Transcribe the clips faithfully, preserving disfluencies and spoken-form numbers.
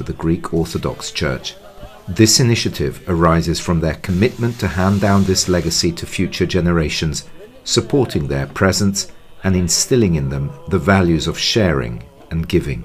the Greek Orthodox Church. This initiative arises from their commitment to hand down this legacy to future generations, supporting their presence and instilling in them the values of sharing and giving.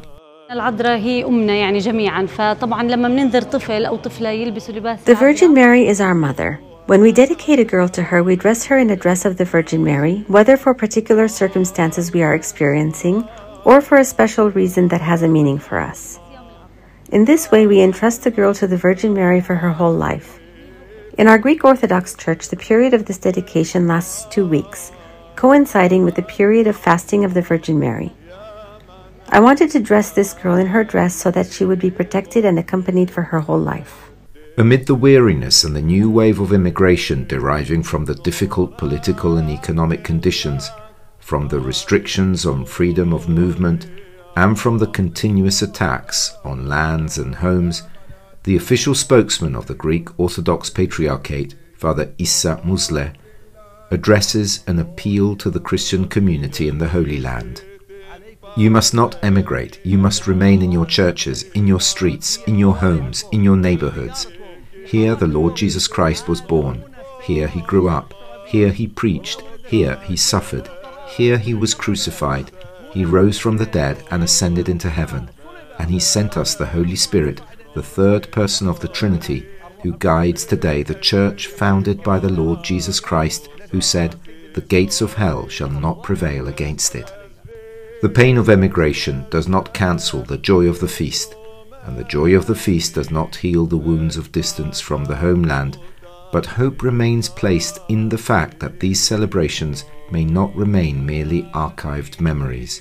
The Virgin Mary is our mother. When we dedicate a girl to her, we dress her in a dress of the Virgin Mary, whether for particular circumstances we are experiencing or for a special reason that has a meaning for us. In this way, we entrust the girl to the Virgin Mary for her whole life. In our Greek Orthodox Church, the period of this dedication lasts two weeks, coinciding with the period of fasting of the Virgin Mary. I wanted to dress this girl in her dress so that she would be protected and accompanied for her whole life. Amid the weariness and the new wave of immigration deriving from the difficult political and economic conditions, from the restrictions on freedom of movement, and from the continuous attacks on lands and homes, the official spokesman of the Greek Orthodox Patriarchate, Father Issa Musle, addresses an appeal to the Christian community in the Holy Land. You must not emigrate. You must remain in your churches, in your streets, in your homes, in your neighborhoods. Here the Lord Jesus Christ was born. Here he grew up. Here he preached. Here he suffered. Here he was crucified. He rose from the dead and ascended into heaven. And he sent us the Holy Spirit, the third person of the Trinity, who guides today the church founded by the Lord Jesus Christ, who said, "The gates of hell shall not prevail against it." The pain of emigration does not cancel the joy of the feast, and the joy of the feast does not heal the wounds of distance from the homeland, but hope remains placed in the fact that these celebrations may not remain merely archived memories.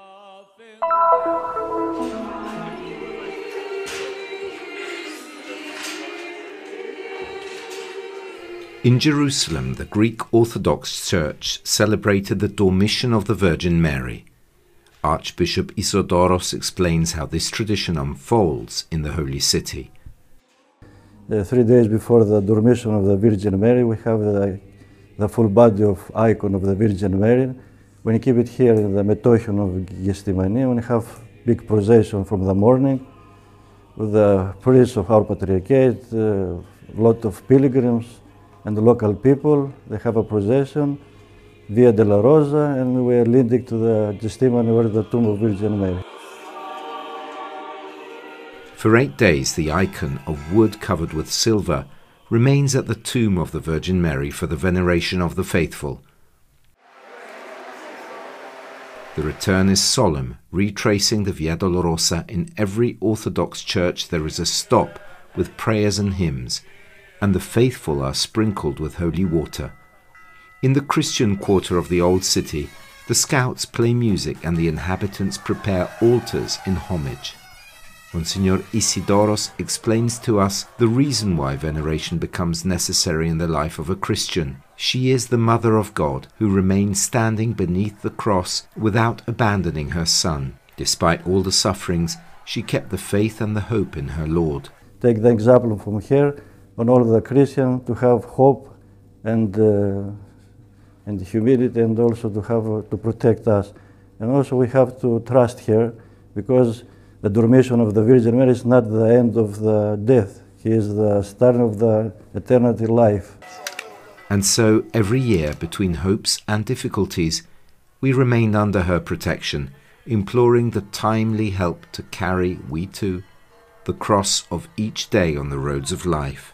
In Jerusalem, the Greek Orthodox Church celebrated the Dormition of the Virgin Mary. Archbishop Isodoros explains how this tradition unfolds in the Holy City. Uh, three days before the Dormition of the Virgin Mary, we have the, the full body of icon of the Virgin Mary. We keep it here in the Metochion of Gestimani. We have big procession from the morning with the priests of our Patriarchate, a uh, lot of pilgrims and the local people. They have a procession Via della Rosa, and we are leading to the Gestimani, where the tomb of Virgin Mary. For eight days, the icon of wood covered with silver remains at the tomb of the Virgin Mary for the veneration of the faithful. The return is solemn, retracing the Via Dolorosa. In every Orthodox church there is a stop with prayers and hymns, and the faithful are sprinkled with holy water. In the Christian quarter of the Old City, the Scouts play music and the inhabitants prepare altars in homage. Monsignor Isidoros explains to us the reason why veneration becomes necessary in the life of a Christian. She is the Mother of God, who remains standing beneath the cross without abandoning her Son. Despite all the sufferings, she kept the faith and the hope in her Lord. Take the example from here on all the Christians to have hope and uh, and humility, and also to have uh, to protect us. And also we have to trust her, because the Dormition of the Virgin Mary is not the end of the death. He is the start of the eternity life. And so every year, between hopes and difficulties, we remain under her protection, imploring the timely help to carry, we too, the cross of each day on the roads of life.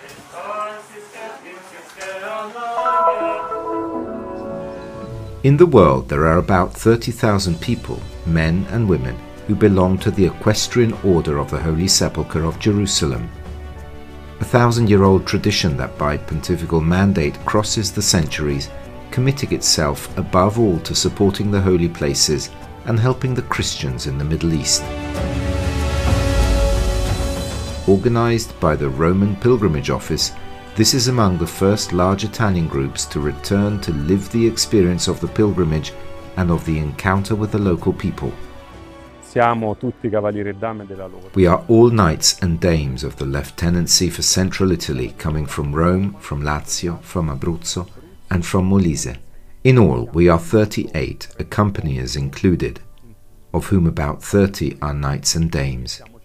In the world, there are about thirty thousand people, men and women, who belong to the Equestrian Order of the Holy Sepulchre of Jerusalem, a thousand-year-old tradition that by pontifical mandate crosses the centuries, committing itself above all to supporting the holy places and helping the Christians in the Middle East. Organized by the Roman Pilgrimage Office, this is among the first large Italian groups to return to live the experience of the pilgrimage and of the encounter with the local people. We are all knights and dames of the Lieutenancy for Central Italy, coming from Rome, from Lazio, from Abruzzo, and from Molise. In all, we are thirty-eight, accompaniers included, of whom about thirty are knights and dames.